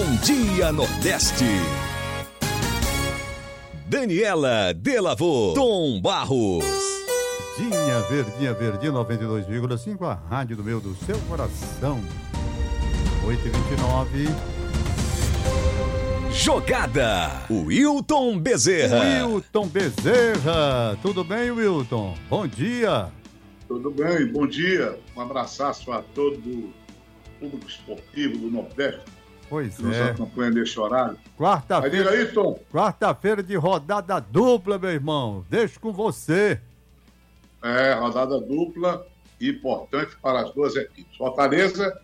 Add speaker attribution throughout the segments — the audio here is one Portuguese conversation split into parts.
Speaker 1: Bom Dia Nordeste. Daniela Delavô, Tom Barros.
Speaker 2: Verdinha, 92,5, a rádio do meu, do seu coração. 8h29.
Speaker 1: Jogada, Wilton Bezerra.
Speaker 2: Wilton Bezerra, tudo bem, Wilton? Bom dia.
Speaker 3: Tudo bem, bom dia. Um abraço a todo o público esportivo do Nordeste.
Speaker 2: Pois
Speaker 3: que nos
Speaker 2: é.
Speaker 3: acompanha neste horário.
Speaker 2: Quarta-feira.
Speaker 3: Diga aí, Tom.
Speaker 2: Quarta-feira de rodada dupla, meu irmão. Deixo com você.
Speaker 3: Rodada dupla, importante para as duas equipes. Fortaleza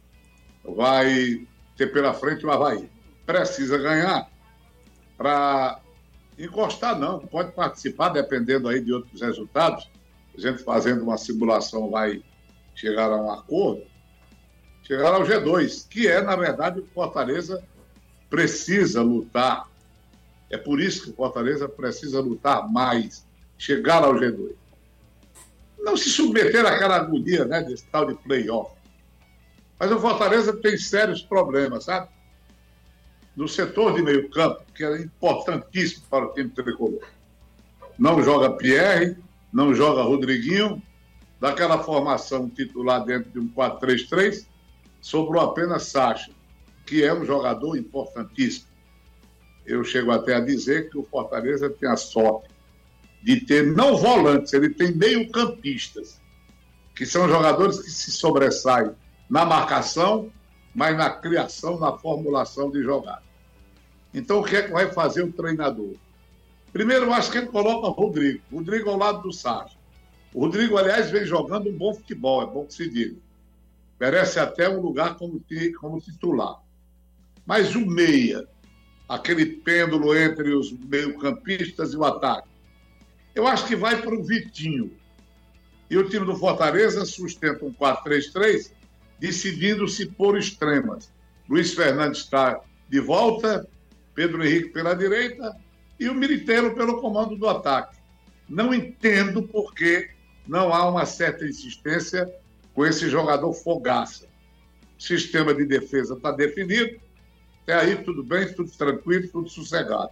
Speaker 3: vai ter pela frente o Avaí. Precisa ganhar para encostar, não. Pode participar, dependendo aí de outros resultados. A gente fazendo uma simulação vai chegar a um acordo. Chegar ao G2, que é, na verdade, o Fortaleza precisa lutar. É por isso que o Fortaleza precisa lutar mais, chegar ao G2. Não se submeter àquela agonia, né, desse tal de play-off. Mas o Fortaleza tem sérios problemas, sabe? No setor de meio campo, que é importantíssimo para o time tricolor. Não joga Pierre, não joga Rodriguinho, daquela formação titular dentro de um 4-3-3, sobrou apenas Sacha, que é um jogador importantíssimo. Eu chego até a dizer que o Fortaleza tem a sorte de ter não volantes, ele tem meio-campistas, que são jogadores que se sobressaem na marcação, mas na criação, na formulação de jogada. Então, o que é que vai fazer o treinador? Primeiro, eu acho que ele coloca o Rodrigo ao lado do Sacha. O Rodrigo, aliás, vem jogando um bom futebol, é bom que se diga. Merece até um lugar como titular. Mas o meia, aquele pêndulo entre os meio-campistas e o ataque, eu acho que vai para o Vitinho. E o time do Fortaleza sustenta um 4-3-3, decidindo-se por extremas. Luiz Fernandes está de volta, Pedro Henrique pela direita e o Militeiro pelo comando do ataque. Não entendo por que não há uma certa insistência com esse jogador fogaça. O sistema de defesa está definido, até aí tudo bem, tudo tranquilo, tudo sossegado.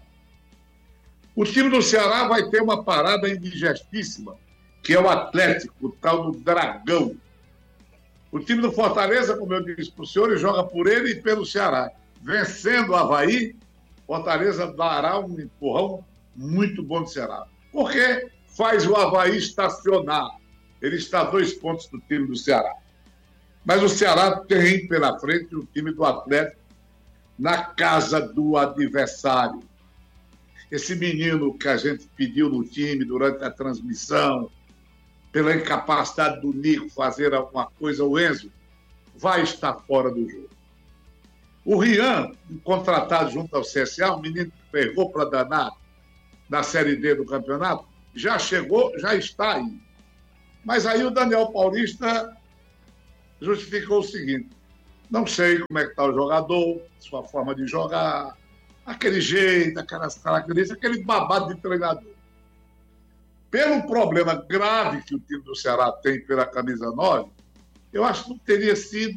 Speaker 3: O time do Ceará vai ter uma parada indigestíssima, que é o Atlético, o tal do Dragão. O time do Fortaleza, como eu disse para o senhor, joga por ele e pelo Ceará. Vencendo o Avaí, Fortaleza dará um empurrão muito bom do Ceará. Porque faz o Avaí estacionar. Ele está a 2 pontos do time do Ceará. Mas o Ceará tem pela frente o time do Atlético na casa do adversário. Esse menino que a gente pediu no time durante a transmissão, pela incapacidade do Nico fazer alguma coisa, o Enzo, vai estar fora do jogo. O Rian, contratado junto ao CSA, um menino que pegou para danar na Série D do campeonato, já chegou, já está aí. Mas aí o Daniel Paulista justificou o seguinte: não sei como é que está o jogador, sua forma de jogar, aquele jeito, aquelas características, aquele babado de treinador. Pelo problema grave que o time do Ceará tem pela camisa 9, eu acho que não teria sido